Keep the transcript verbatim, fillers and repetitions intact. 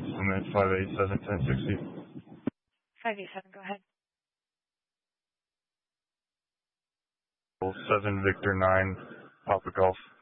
I'm at five eight seven, ten sixty. five eight seven, go ahead. seven Victor nine, Papa Golf.